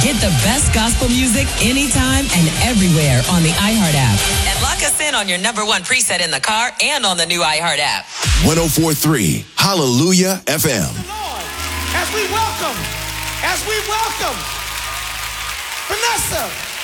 Get the best gospel music anytime and everywhere on the iHeart app. And lock us in on your number one preset in the car and on the new iHeart app. 104.3 Hallelujah FM. Lord, as we welcome Vanessa